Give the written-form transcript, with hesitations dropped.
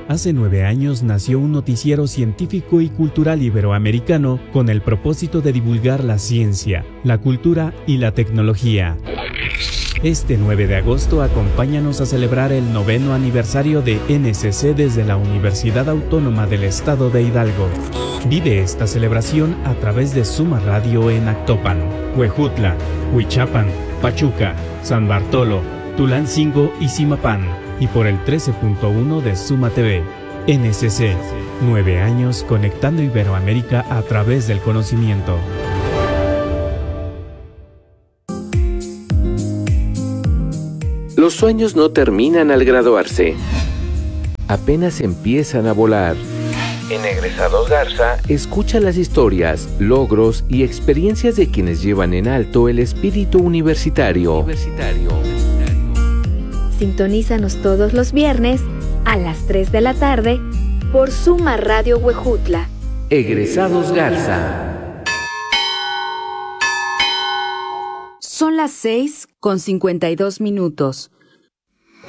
Hace 9 años nació un noticiero científico y cultural iberoamericano con el propósito de divulgar la ciencia, la cultura y la tecnología. Este 9 de agosto acompáñanos a celebrar el 9º aniversario de NSC desde la Universidad Autónoma del Estado de Hidalgo. Vive esta celebración a través de Suma Radio en Actopan, Huejutla, Huichapan, Pachuca, San Bartolo, Tulancingo y Zimapán, y por el 13.1 de Suma TV. NSC, 9 años conectando Iberoamérica a través del conocimiento. Los sueños no terminan al graduarse. Apenas empiezan a volar. En Egresados Garza, escucha las historias, logros y experiencias de quienes llevan en alto el espíritu universitario. Sintonízanos todos los viernes a las 3 de la tarde por Suma Radio Huejutla. Egresados Garza. Son las 6:52.